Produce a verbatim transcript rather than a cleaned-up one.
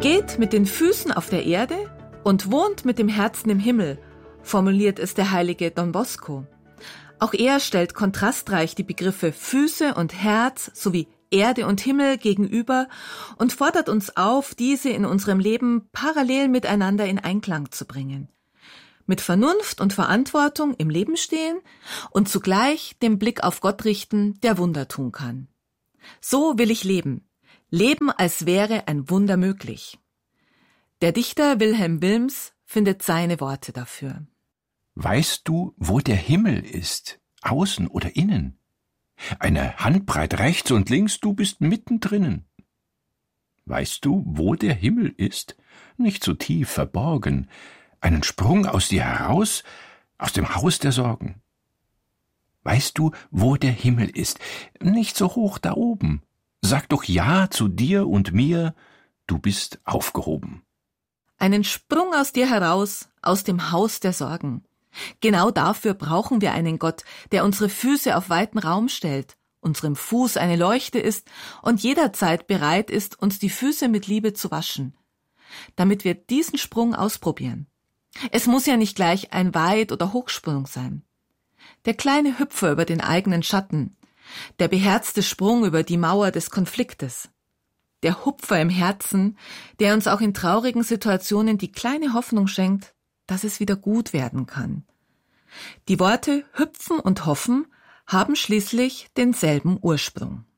Geht mit den Füßen auf der Erde und wohnt mit dem Herzen im Himmel, formuliert es der heilige Don Bosco. Auch er stellt kontrastreich die Begriffe Füße und Herz sowie Erde und Himmel gegenüber und fordert uns auf, diese in unserem Leben parallel miteinander in Einklang zu bringen. Mit Vernunft und Verantwortung im Leben stehen und zugleich den Blick auf Gott richten, der Wunder tun kann. So will ich leben. Leben, als wäre ein Wunder möglich. Der Dichter Wilhelm Wilms findet seine Worte dafür. Weißt du, wo der Himmel ist, außen oder innen? Eine Handbreit rechts und links, du bist mittendrinnen. Weißt du, wo der Himmel ist? Nicht so tief verborgen, einen Sprung aus dir heraus, aus dem Haus der Sorgen. Weißt du, wo der Himmel ist? Nicht so hoch da oben. Sag doch Ja zu dir und mir, du bist aufgehoben. Einen Sprung aus dir heraus, aus dem Haus der Sorgen. Genau dafür brauchen wir einen Gott, der unsere Füße auf weiten Raum stellt, unserem Fuß eine Leuchte ist und jederzeit bereit ist, uns die Füße mit Liebe zu waschen, damit wir diesen Sprung ausprobieren. Es muss ja nicht gleich ein Weit- oder Hochsprung sein. Der kleine Hüpfer über den eigenen Schatten, der beherzte Sprung über die Mauer des Konfliktes, der Hupfer im Herzen, der uns auch in traurigen Situationen die kleine Hoffnung schenkt, dass es wieder gut werden kann. Die Worte hüpfen und hoffen haben schließlich denselben Ursprung.